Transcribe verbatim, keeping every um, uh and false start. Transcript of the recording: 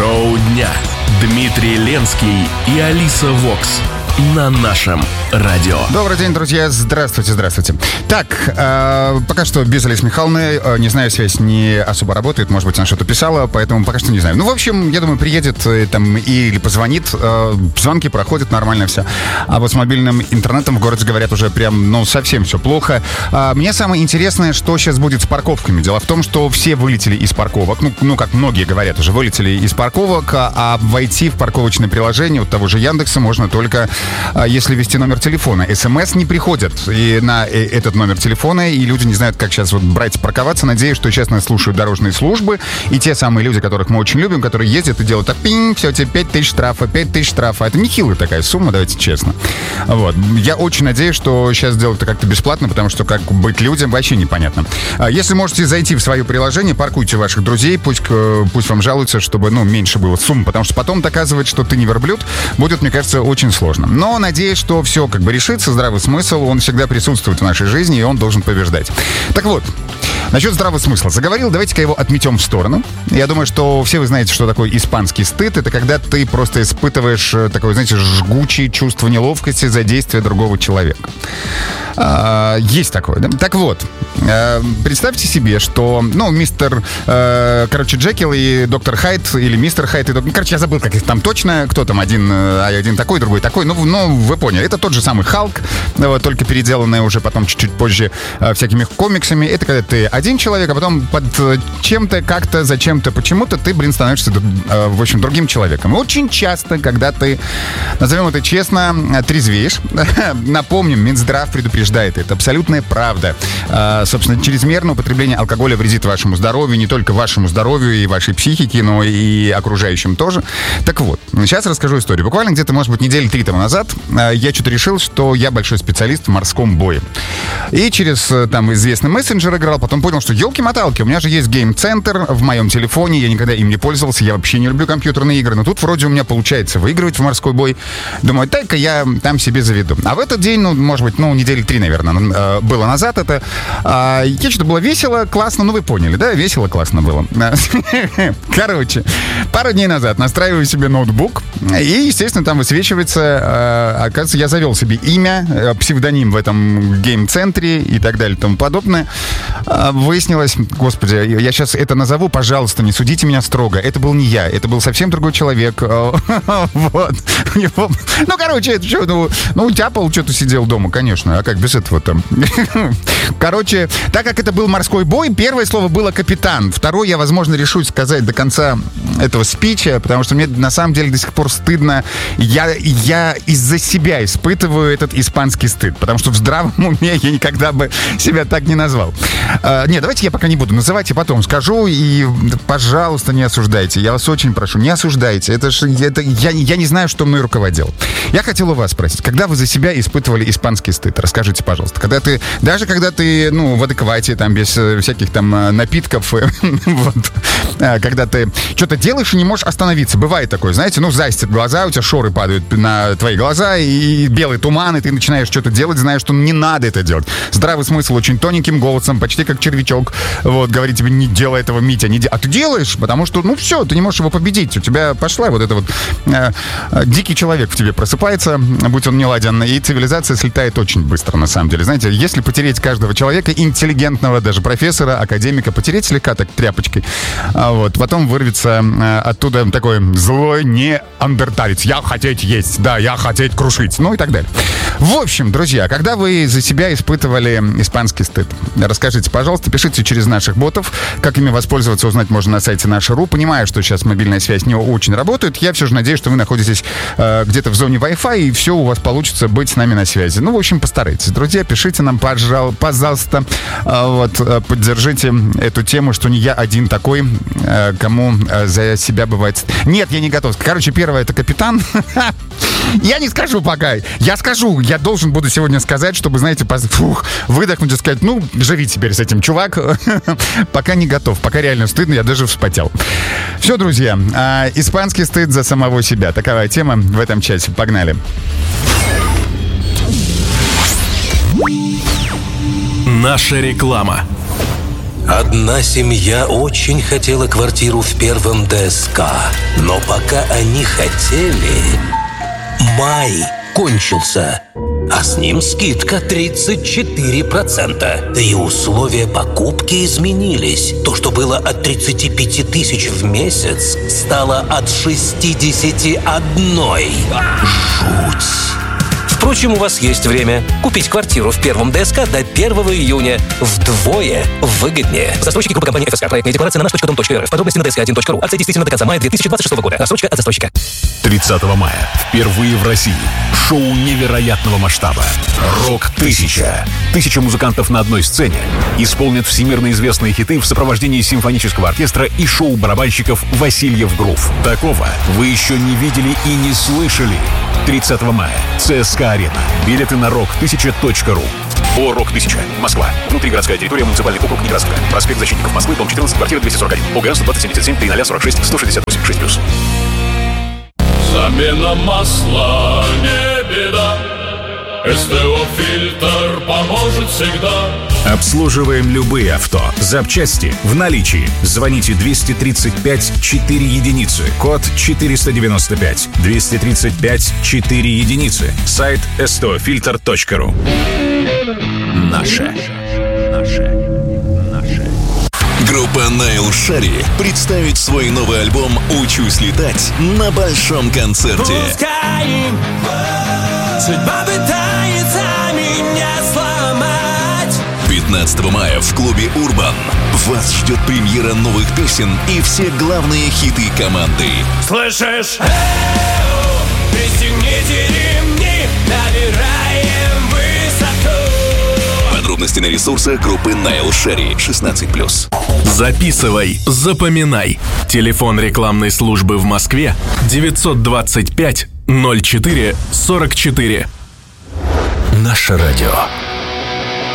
Шоу дня. Дмитрий Ленский и Алиса Вокс на нашем радио. Добрый день, друзья. Здравствуйте, здравствуйте. Так, э, пока что без Алисы Михайловны. Э, не знаю, связь не особо работает. Может быть, она что-то писала, поэтому пока что не знаю. Ну, в общем, я думаю, приедет э, там или позвонит. Э, звонки проходят, нормально все. А вот с мобильным интернетом в городе, говорят, уже прям, ну, совсем все плохо. Э, мне самое интересное, что сейчас будет с парковками. Дело в том, что все вылетели из парковок. Ну, ну как многие говорят, уже вылетели из парковок. А войти в парковочное приложение от того же Яндекса можно только если ввести номер телефона. СМС не приходят и на этот номер телефона, и люди не знают, как сейчас вот брать парковаться. Надеюсь, что сейчас нас слушают дорожные службы, и те самые люди, которых мы очень любим, которые ездят и делают так, пинг, все, тебе пять тысяч штрафа, пять тысяч штрафа. Это нехилая такая сумма, давайте честно. Вот. Я очень надеюсь, что сейчас сделают это как-то бесплатно, потому что как быть людям вообще непонятно. Если можете зайти в свое приложение, паркуйте ваших друзей, пусть, пусть вам жалуются, чтобы, ну, меньше было сумм, потому что потом доказывать, что ты не верблюд, будет, мне кажется, очень сложно. Но надеюсь, что все как бы решится, здравый смысл, он всегда присутствует в нашей жизни, и он должен побеждать. Так вот, насчет здравого смысла. Заговорил, давайте-ка его отметем в сторону. Я думаю, что все вы знаете, что такое испанский стыд. Это когда ты просто испытываешь такое, знаете, жгучее чувство неловкости за действие другого человека. А, есть такое, да? Так вот, а, представьте себе, что, ну, мистер, а, короче, Джекил и доктор Хайд, или мистер Хайд и доктор... Короче, я забыл, как их там точно, кто там один, один такой, другой такой. Ну, ну, вы поняли, это тот же самый Халк, вот, только переделанный уже потом чуть-чуть позже а, всякими комиксами. Это когда ты один человек, а потом под чем-то, как-то, зачем-то, почему-то ты, блин, становишься, а, в общем, другим человеком. Очень часто, когда ты, назовем это честно, трезвеешь, напомним, Минздрав предупреждает, это абсолютная правда. А, собственно, чрезмерное употребление алкоголя вредит вашему здоровью, не только вашему здоровью и вашей психике, но и окружающим тоже. Так вот, сейчас расскажу историю. Буквально где-то, может быть, недели три тому назад я что-то решил, что я большой специалист в морском бое. И через там известный мессенджер играл, потом понял, что елки-моталки, у меня же есть гейм-центр в моем телефоне, я никогда им не пользовался, я вообще не люблю компьютерные игры, но тут вроде у меня получается выигрывать в морской бой. Думаю, дай-ка я там себе заведу. А в этот день, ну, может быть, ну, недели три, наверное, было назад это. Я что-то было весело, классно, ну, вы поняли, да? Весело, классно было. Короче, пару дней назад настраиваю себе ноутбук, и, естественно, там высвечивается, оказывается, я завел себе имя, псевдоним в этом гейм-центре и так далее и тому подобное. Выяснилось, господи, я сейчас это назову, пожалуйста, не судите меня строго. Это был не я, это был совсем другой человек. Вот. Ну, короче, это что, ну, ну, тяпал, что-то сидел дома, конечно. А как без этого там? Короче, так как это был морской бой, первое слово было «капитан». Второе я, возможно, решусь сказать до конца этого спича, потому что мне на самом деле до сих пор стыдно. Я, я из-за себя испытываю этот испанский стыд, потому что в здравом уме я никогда бы себя так не назвал. А, нет, давайте я пока не буду называть, и потом скажу, и, пожалуйста, не осуждайте. Я вас очень прошу, не осуждайте. Это ж, это, я, я не знаю, что мной руководил. Я хотел у вас спросить, когда вы за себя испытывали испанский стыд? Расскажите, пожалуйста. Когда ты, даже когда ты, ну, в адеквате, там, без всяких там напитков, вот, когда ты что-то делаешь и не можешь остановиться. Бывает такое, знаете, ну, застят глаза, у тебя шоры падают на твои глаза, и белый туман, и ты начинаешь что-то делать, зная, что не надо это делать. Здравый смысл очень тоненьким голосом, почти как червячок, вот, говорит тебе, не делай этого, Митя, не делай. А ты делаешь, потому что, ну, все, ты не можешь его победить. У тебя пошла вот эта вот э, э, дикий человек в тебе просыпается, будь он неладен, и цивилизация слетает очень быстро, на самом деле. Знаете, если потереть каждого человека, интеллигентного, даже профессора, академика, потереть слегка так тряпочкой, а вот, потом вырвется э, оттуда такой злой неандерталец. Я хотеть есть, да, я хотеть крушить, ну и так далее. В общем, друзья, когда вы за себя испытывали испанский стыд, расскажите, пожалуйста, пишите через наших ботов. Как ими воспользоваться, узнать можно на сайте Наша.ру. Понимаю, что сейчас мобильная связь не очень работает. Я все же надеюсь, что вы находитесь э, где-то в зоне Wi-Fi, и все у вас получится быть с нами на связи. Ну, в общем, постарайтесь. Друзья, пишите нам, пожалуйста, пожалуйста, э, вот, э, поддержите эту тему, что не я один такой, э, кому э, за себя бывает... Нет, я не готов. Короче, первое — это капитан. Я не скажу пока. Я скажу. Я должен буду сегодня сказать, чтобы, знаете, фух, выдохнуть и сказать, ну, живи теперь с этим, чувак. Пока не готов. Пока реально стыдно. Я даже вспотел. Все, друзья. А, испанский стыд за самого себя. Такая тема в этом часе. Погнали. Наша реклама. Одна семья очень хотела квартиру в первом ДСК, но пока они хотели, май кончился, а с ним скидка тридцать четыре процента. Да и условия покупки изменились. То, что было от тридцати пяти тысяч в месяц, стало от шестидесяти одной. Жуть! Впрочем, у вас есть время купить квартиру в первом ДСК до первого июня вдвое выгоднее. Застройщики группы компании эф эс ка. Проектная декларация на наш точка дом точка эр эф. Подробности на ди эс ка один точка ру. Акция действительно до конца мая две тысячи двадцать шестого года. Рассрочка от застройщика. тридцатого мая впервые в России шоу невероятного масштаба «Рок-тысяча». Тысяча музыкантов на одной сцене исполнят всемирно известные хиты в сопровождении симфонического оркестра и шоу-барабанщиков «Васильев Грув». Такого вы еще не видели и не слышали. тридцатого мая. ЦСКА-арена. Билеты на рок тысяча точка ру. О «Рок-тысяча». Москва. Внутригородская территория, муниципальный округ Некрасовка. Проспект Защитников Москвы, дом четырнадцать, квартира двести сорок один. ОГР сто двадцать семьдесят семь три ноль сорок шесть сто шестьдесят восемь шесть плюс. Замена масла не беда. СТО-фильтр поможет всегда. Обслуживаем любые авто. Запчасти в наличии. Звоните двести тридцать пять четыре единицы. Код четыреста девяносто пять. двести тридцать пять четыре единицы. Сайт эс тэ о фильтр точка ру. Наше. Наше. Наше. Группа Найл Шарри представит свой новый альбом «Учусь летать» на большом концерте. Пускай судьба пытается меня сломать. пятнадцатого мая в клубе «Урбан» вас ждет премьера новых песен и все главные хиты команды. Слышишь? Эй-о, пристегните ремни, набираем высоту. Подробности на ресурсах группы Найл Шарри шестнадцать плюс. Записывай, запоминай. Телефон рекламной службы в Москве девятьсот двадцать пять ноль четыре сорок четыре. Наше радио.